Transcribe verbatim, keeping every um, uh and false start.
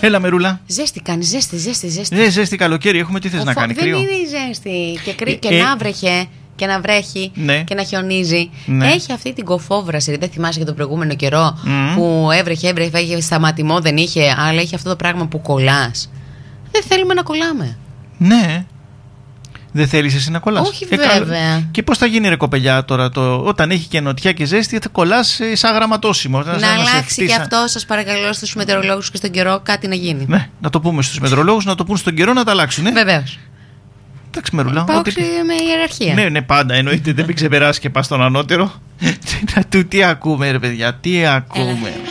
Έλα, Μερούλα. Ζέστη κάνει, ζέστη, ζέστη, ζέστη. Ναι, ζέστη καλοκαίρι, έχουμε τι θες Ο να φω... κάνει, δεν κρύο. είναι η ζέστη. Και, κρύ... Ε, και ε... να βρέχε και να βρέχει ναι. και να χιονίζει. Ναι. Έχει αυτή την κοφόβραση. Δεν θυμάσαι για τον προηγούμενο καιρό Mm. που έβρεχε, έβρεχε, είχε σταματημό, δεν είχε, αλλά έχει αυτό το πράγμα που κολλάς. Δεν θέλουμε να κολλάμε. Ναι. Δεν θέλεις εσύ να κολλάς? Όχι, βέβαια. Και πώς θα γίνει, ρε κοπελιά, τώρα το... όταν έχει και νοτιά και ζέστη, θα κολλάς σαν γραμματόσημο. Να, να αλλάξει και αυτό, σας παρακαλώ, στους μετεωρολόγους και στον καιρό κάτι να γίνει. Ναι, να το πούμε στους μετεωρολόγους, να το πούν στον καιρό να τα αλλάξουν. Ε? Βεβαίως. Εντάξει, Μερούλα. Πάω ότι... με ιεραρχία. Ναι, ναι, πάντα εννοείται. Δεν μην ξεπεράσει και πας στον ανώτερο. Του τι ακούμε, ρε παιδιά, τι ακούμε.